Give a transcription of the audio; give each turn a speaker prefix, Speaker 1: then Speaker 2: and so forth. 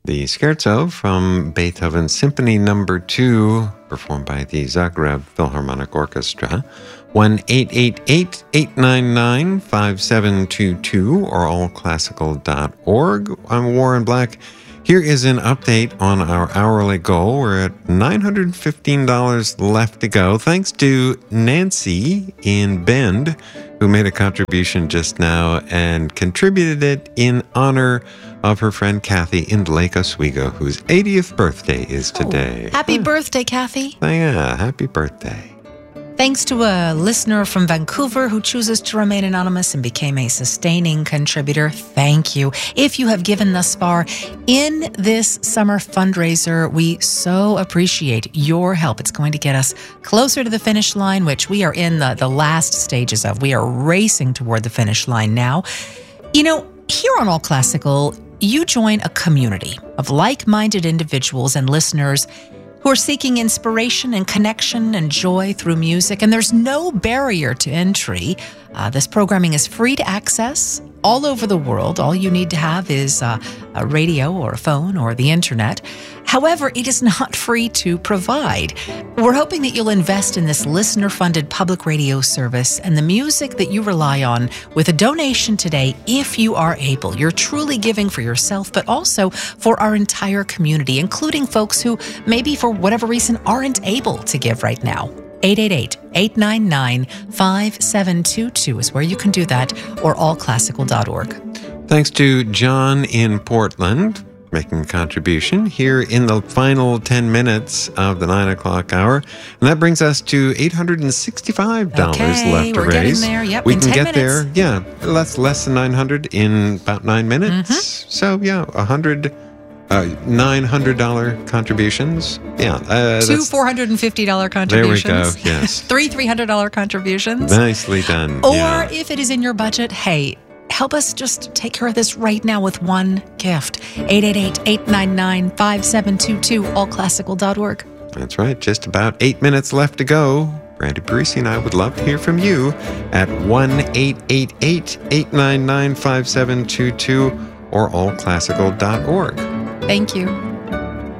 Speaker 1: The scherzo from Beethoven's Symphony No. 2, performed by the Zagreb Philharmonic Orchestra. 1-888-899-5722 or allclassical.org. I'm Warren Black. Here is an update on our hourly goal. We're at $915 left to go. Thanks to Nancy in Bend, who made a contribution just now and contributed it in honor of her friend Kathy in Lake Oswego, whose 80th birthday is today.
Speaker 2: Happy birthday, Kathy.
Speaker 1: Yeah, happy birthday.
Speaker 2: Thanks to a listener from Vancouver who chooses to remain anonymous and became a sustaining contributor. Thank you. If you have given thus far in this summer fundraiser, we so appreciate your help. It's going to get us closer to the finish line, which we are in the last stages of. We are racing toward the finish line now. You know, here on All Classical, you join a community of like-minded individuals and listeners who are seeking inspiration and connection and joy through music, and there's no barrier to entry. This programming is free to access all over the world. All you need to have is a radio or a phone or the internet. However, it is not free to provide. We're hoping that you'll invest in this listener-funded public radio service and the music that you rely on with a donation today if you are able. You're truly giving for yourself, but also for our entire community, including folks who maybe for whatever reason aren't able to give right now. 888-899-5722 is where you can do that, or allclassical.org.
Speaker 1: Thanks to John in Portland making a contribution here in the final 10 minutes of the 9 o'clock hour. And that brings us to $865 left to
Speaker 2: we're
Speaker 1: raise.
Speaker 2: Getting there. Yep,
Speaker 1: we
Speaker 2: in
Speaker 1: can
Speaker 2: 10
Speaker 1: get
Speaker 2: minutes.
Speaker 1: there. Yeah, less than 900 in about 9 minutes.
Speaker 2: Mm-hmm.
Speaker 1: So yeah, $900 contributions. Yeah.
Speaker 2: Two $450 contributions.
Speaker 1: There we go, yes.
Speaker 2: Three $300 contributions.
Speaker 1: Nicely done.
Speaker 2: Or
Speaker 1: yeah.
Speaker 2: if it is in your budget, hey, help us just take care of this right now with one gift. 888-899-5722, allclassical.org.
Speaker 1: That's right. Just about 8 minutes left to go. Brandy Parisi and I would love to hear from you at 1-888-899-5722 or allclassical.org.
Speaker 2: Thank you.